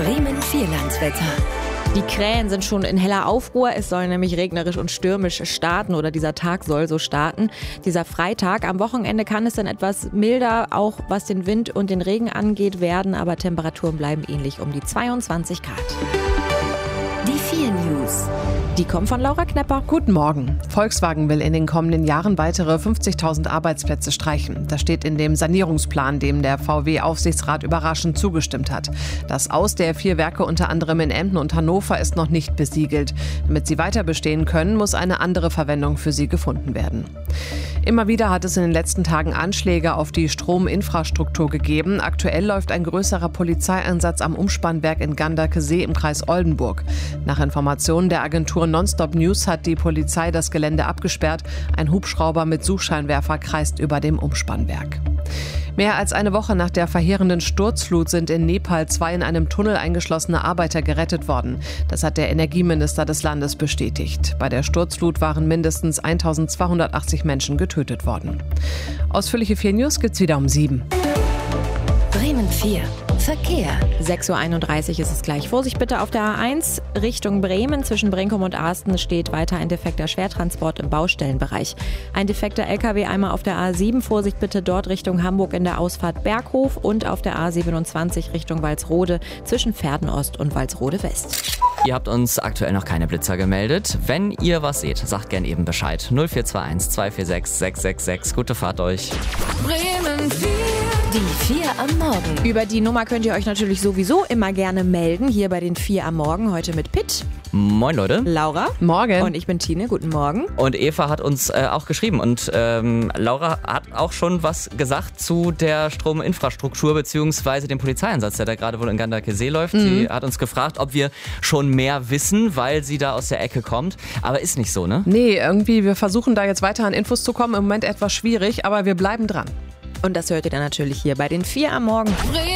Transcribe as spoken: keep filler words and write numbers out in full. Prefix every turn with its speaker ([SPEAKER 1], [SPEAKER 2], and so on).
[SPEAKER 1] Bremen Vierlandswetter.
[SPEAKER 2] Die Krähen sind schon in heller Aufruhr. Es soll nämlich regnerisch und stürmisch starten oder dieser Tag soll so starten. Dieser Freitag. Am Wochenende kann es dann etwas milder, auch was den Wind und den Regen angeht, werden, aber Temperaturen bleiben ähnlich um die zweiundzwanzig Grad.
[SPEAKER 1] Die vier News.
[SPEAKER 2] Die kommen von Laura Knepper.
[SPEAKER 3] Guten Morgen. Volkswagen will in den kommenden Jahren weitere fünfzigtausend Arbeitsplätze streichen. Das steht in dem Sanierungsplan, dem der V W-Aufsichtsrat überraschend zugestimmt hat. Das Aus der vier Werke unter anderem in Emden und Hannover ist noch nicht besiegelt. Damit sie weiter bestehen können, muss eine andere Verwendung für sie gefunden werden. Immer wieder hat es in den letzten Tagen Anschläge auf die Strominfrastruktur gegeben. Aktuell läuft ein größerer Polizeieinsatz am Umspannwerk in Ganderkesee im Kreis Oldenburg. Nach Informationen der Agentur Nonstop News hat die Polizei das Gelände abgesperrt. Ein Hubschrauber mit Suchscheinwerfer kreist über dem Umspannwerk. Mehr als eine Woche nach der verheerenden Sturzflut sind in Nepal zwei in einem Tunnel eingeschlossene Arbeiter gerettet worden. Das hat der Energieminister des Landes bestätigt. Bei der Sturzflut waren mindestens eintausendzweihundertachtzig Menschen getötet worden. Ausführliche vier News gibt's wieder um sieben.
[SPEAKER 1] Bremen vier. Verkehr.
[SPEAKER 2] sechs Uhr einunddreißig ist es gleich. Vorsicht bitte auf der A eins Richtung Bremen. Zwischen Brinkum und Asten steht weiter ein defekter Schwertransport im Baustellenbereich. Ein defekter L K W einmal auf der A sieben. Vorsicht bitte dort Richtung Hamburg in der Ausfahrt Berghof und auf der A siebenundzwanzig Richtung Walsrode zwischen Pferden-Ost und Walsrode West.
[SPEAKER 4] Ihr habt uns aktuell noch keine Blitzer gemeldet. Wenn ihr was seht, sagt gern eben Bescheid. null vier zwei eins zwei vier sechs sechs sechs sechs. Gute Fahrt euch.
[SPEAKER 1] Bremen vier. Die vier am Morgen.
[SPEAKER 2] Über die Nummer könnt ihr euch natürlich sowieso immer gerne melden. Hier bei den vier am Morgen. Heute mit Pitt.
[SPEAKER 4] Moin Leute.
[SPEAKER 2] Laura.
[SPEAKER 3] Morgen.
[SPEAKER 2] Und ich bin Tine. Guten Morgen.
[SPEAKER 4] Und Eva hat uns äh, auch geschrieben. Und ähm, Laura hat auch schon was gesagt zu der Strominfrastruktur bzw. dem Polizeieinsatz, der da gerade wohl in Ganderkesee läuft. Mhm. Sie hat uns gefragt, ob wir schon mehr wissen, weil sie da aus der Ecke kommt. Aber ist nicht so, ne?
[SPEAKER 3] Nee, irgendwie, wir versuchen da jetzt weiter an Infos zu kommen. Im Moment etwas schwierig, aber wir bleiben dran.
[SPEAKER 2] Und das hört ihr dann natürlich hier bei den vier am Morgen.